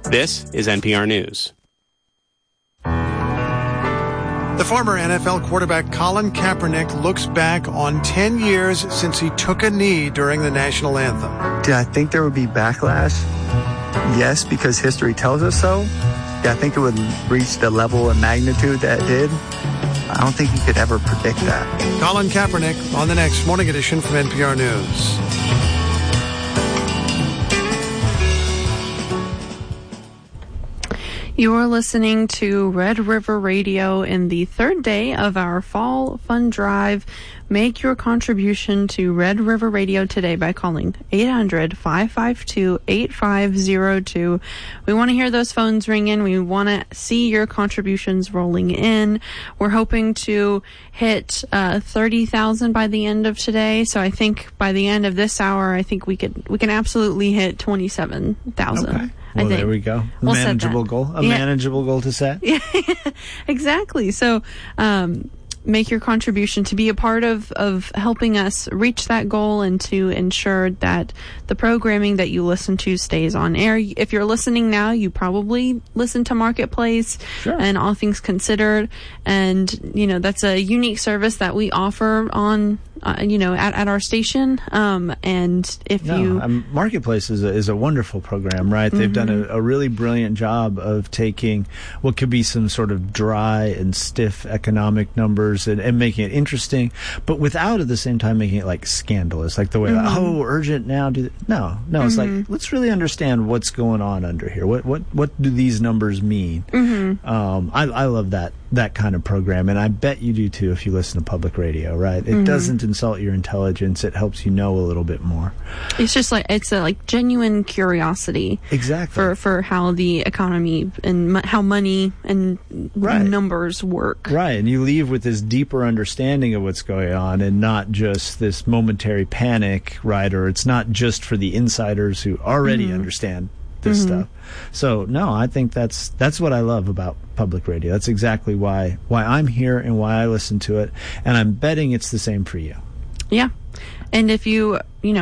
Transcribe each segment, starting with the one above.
This is NPR News. The former NFL quarterback Colin Kaepernick looks back on 10 years since he took a knee during the national anthem. Did I think there would be backlash? Yes, because history tells us so. Yeah, I think it would reach the level and magnitude that it did. I don't think you could ever predict that. Colin Kaepernick on the next Morning Edition from NPR News. You are listening to Red River Radio in the third day of our Fall Fund Drive. Make your contribution to Red River Radio today by calling 800-552-8502. We want to hear those phones ringing. We want to see your contributions rolling in. We're hoping to hit 30,000 by the end of today. So I think by the end of this hour, I think we can absolutely hit 27,000. Okay. Well, there we go. Manageable goal. Manageable goal to set. Yeah, exactly. So, make your contribution to be a part of helping us reach that goal and to ensure that the programming that you listen to stays on air. If you're listening now, you probably listen to Marketplace and All Things Considered. And, that's a unique service that we offer on, at our station. And if Marketplace is a wonderful program, right? They've done a really brilliant job of taking what could be some sort of dry and stiff economic numbers and making it interesting, but without at the same time making it like scandalous, like the way urgent now. No, it's like, let's really understand what's going on under here. What do these numbers mean? I love that kind of program, and I bet you do too if you listen to public radio, right? It doesn't insult your intelligence. It helps you know a little bit more. It's just like it's a genuine curiosity, exactly, for how the economy and how money and numbers work, right? And you leave with this deeper understanding of what's going on, and not just this momentary panic, right? Or it's not just for the insiders who already understand this stuff. So no, I think that's what I love about public radio. That's exactly why I'm here and why I listen to it, and I'm betting it's the same for you. Yeah. And if you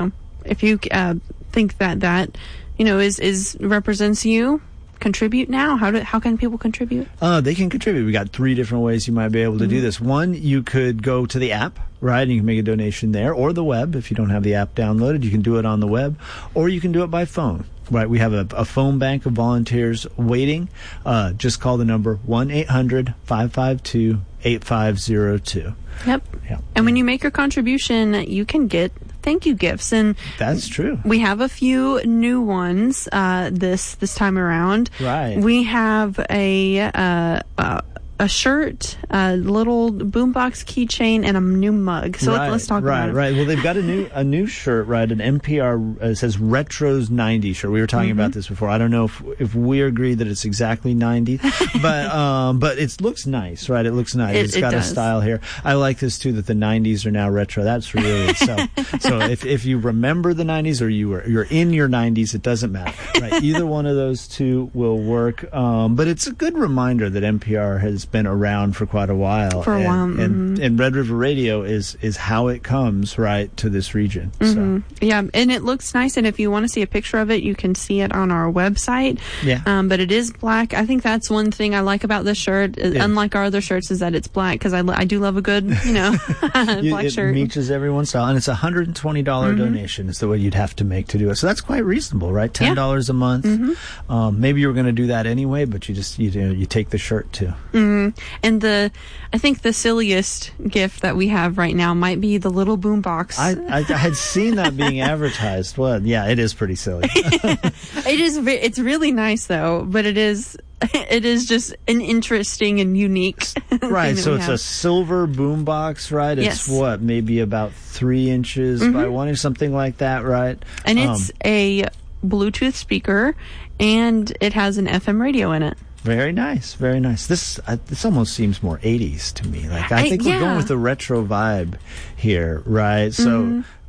think that is represents you, contribute now. How can people contribute? They can contribute. We got 3 different ways you might be able to do this. One, you could go to the app, right? And you can make a donation there, or the web. If you don't have the app downloaded, you can do it on the web, or you can do it by phone. Right, we have a phone bank of volunteers waiting. Just call the number 1-800-552-8502. Yep. And when you make your contribution, you can get thank you gifts, and that's true. We have a few new ones this time around. Right. We have a shirt, a little boombox keychain, and a new mug. So let's talk about it. Right. Well, they've got a new shirt, right? An NPR it says Retros 90 shirt. We were talking about this before. I don't know if we agree that it's exactly 90, but it looks nice, right? It looks nice. It's got a style here. I like this too, that the 90s are now retro. That's really so. So if you remember the 90s or you're in your 90s, it doesn't matter, right? Either one of those two will work. But it's a good reminder that NPR has been around for quite a while. And Red River Radio is how it comes right to this region. So. Yeah, and it looks nice, and if you want to see a picture of it, you can see it on our website. But it is black. I think that's one thing I like about this shirt, unlike our other shirts, is that it's black, because I do love a good, black shirt. It matches everyone's style, and it's a $120 donation is the way you'd have to make to do it. So that's quite reasonable, right? $10 a month. Maybe you were going to do that anyway, but you just you take the shirt too. And I think the silliest gift that we have right now might be the little boombox. I had seen that being advertised. Well, yeah, it is pretty silly. It's really nice though, but it is just an interesting and unique right. So it's a silver boombox, right? It's maybe about 3 inches by 1 inch, something like that, right? And it's a Bluetooth speaker, and it has an FM radio in it. Very nice, very nice. This almost seems more 80s to me. Like I think we're going with the retro vibe here, right? So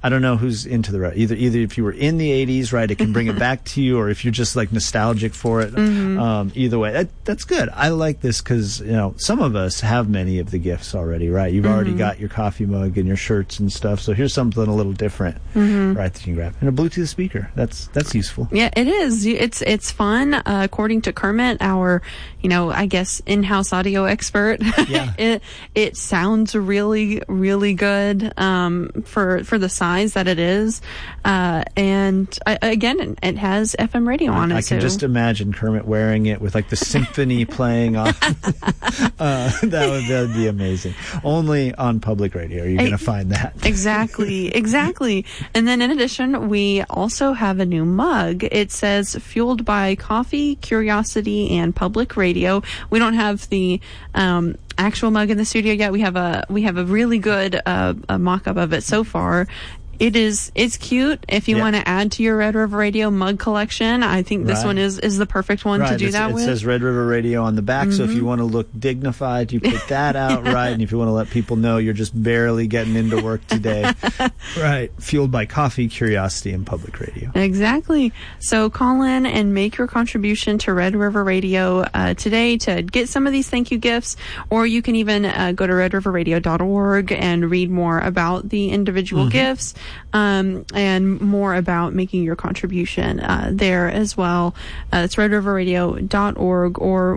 I don't know who's into the either if you were in the 80s, right, it can bring it back to you, or if you're just like nostalgic for it. Either way, that's good. I like this because, some of us have many of the gifts already, right? You've already got your coffee mug and your shirts and stuff. So here's something a little different, right, that you can grab. And a Bluetooth speaker. That's useful. Yeah, it is. It's fun. According to Kermit, our, I guess in-house audio expert, it sounds really, really good for the size that it is. And again, it has FM radio on it. I can just imagine Kermit wearing it with like the symphony playing on. That would be amazing. Only on public radio you're going to find that. Exactly. And then in addition, we also have a new mug. It says fueled by coffee, curiosity, and public radio. We don't have the actual mug in the studio yet. We have a really good a mock-up of it so far. It's cute. If you want to add to your Red River Radio mug collection, I think this one is the perfect one to do that with. It says Red River Radio on the back, so if you want to look dignified, you put that out, right? And if you want to let people know you're just barely getting into work today, right? Fueled by coffee, curiosity, and public radio. Exactly. So call in and make your contribution to Red River Radio today to get some of these thank you gifts, or you can even go to redriverradio.org and read more about the individual gifts. And more about making your contribution there as well. It's redriverradio.org or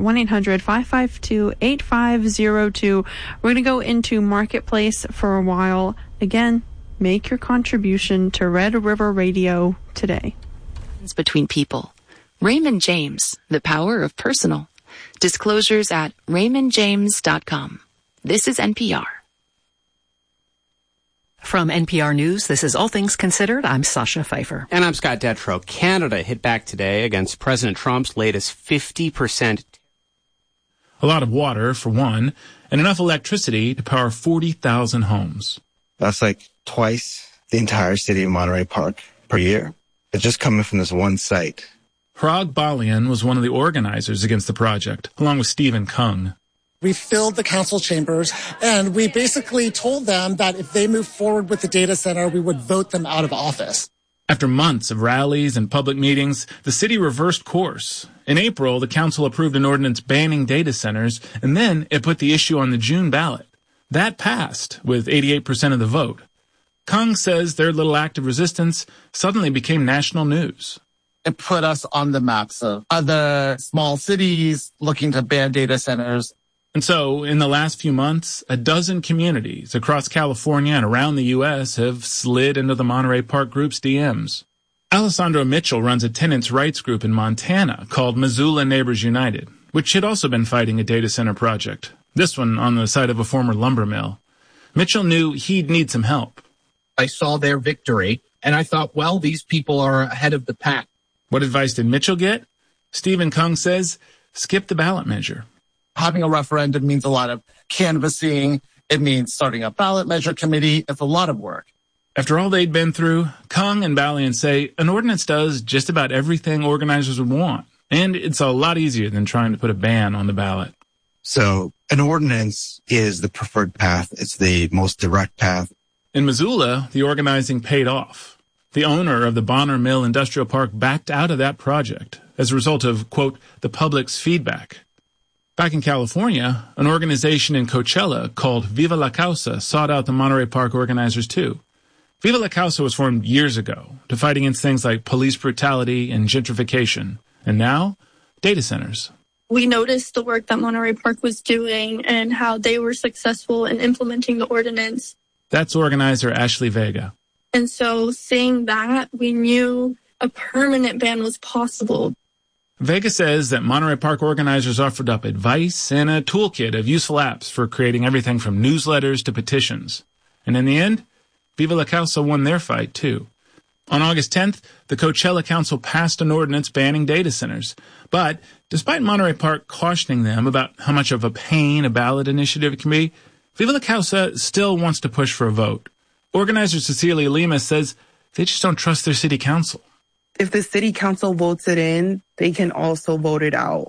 1-800-552-8502. We're going to go into Marketplace for a while. Again, make your contribution to Red River Radio today. Between people. Raymond James, the power of personal. Disclosures at raymondjames.com. This is NPR. From NPR News, this is All Things Considered. I'm Sasha Pfeiffer. And I'm Scott Detrow. Canada hit back today against President Trump's latest 50%. A lot of water, for one, and enough electricity to power 40,000 homes. That's like twice the entire city of Monterey Park per year. It's just coming from this one site. Parag Balian was one of the organizers against the project, along with Stephen Kung. We filled the council chambers, and we basically told them that if they moved forward with the data center, we would vote them out of office. After months of rallies and public meetings, the city reversed course. In April, the council approved an ordinance banning data centers, and then it put the issue on the June ballot. That passed with 88% of the vote. Kung says their little act of resistance suddenly became national news. It put us on the maps of other small cities looking to ban data centers. And so, in the last few months, a dozen communities across California and around the U.S. have slid into the Monterey Park Group's DMs. Alessandro Mitchell runs a tenants' rights group in Montana called Missoula Neighbors United, which had also been fighting a data center project, this one on the site of a former lumber mill. Mitchell knew he'd need some help. I saw their victory, and I thought, well, these people are ahead of the pack. What advice did Mitchell get? Stephen Kung says, skip the ballot measure. Having a referendum means a lot of canvassing. It means starting a ballot measure committee. It's a lot of work. After all they'd been through, Kung and Balian say an ordinance does just about everything organizers would want. And it's a lot easier than trying to put a ban on the ballot. So an ordinance is the preferred path. It's the most direct path. In Missoula, the organizing paid off. The owner of the Bonner Mill Industrial Park backed out of that project as a result of, quote, the public's feedback. Back in California, an organization in Coachella called Viva la Causa sought out the Monterey Park organizers too. Viva la Causa was formed years ago to fight against things like police brutality and gentrification. And now, data centers. We noticed the work that Monterey Park was doing and how they were successful in implementing the ordinance. That's organizer Ashley Vega. And so seeing that, we knew a permanent ban was possible. Vega says that Monterey Park organizers offered up advice and a toolkit of useful apps for creating everything from newsletters to petitions. And in the end, Viva la Causa won their fight, too. On August 10th, the Coachella Council passed an ordinance banning data centers. But despite Monterey Park cautioning them about how much of a pain a ballot initiative can be, Viva la Causa still wants to push for a vote. Organizer Cecilia Lima says they just don't trust their city council. If the city council votes it in, they can also vote it out.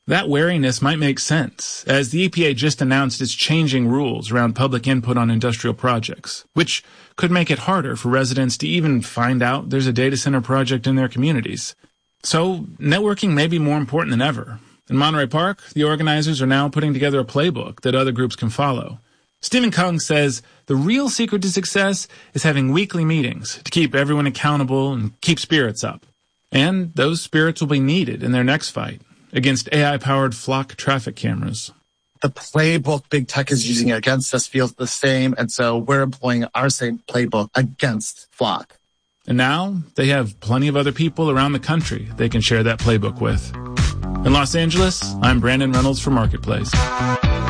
That wariness might make sense, as the EPA just announced it's changing rules around public input on industrial projects, which could make it harder for residents to even find out there's a data center project in their communities. So, networking may be more important than ever. In Monterey Park, the organizers are now putting together a playbook that other groups can follow. Stephen Kung says the real secret to success is having weekly meetings to keep everyone accountable and keep spirits up. And those spirits will be needed in their next fight against AI-powered flock traffic cameras. The playbook big tech is using against us feels the same, and so we're employing our same playbook against flock. And now they have plenty of other people around the country they can share that playbook with. In Los Angeles, I'm Brandon Reynolds for Marketplace.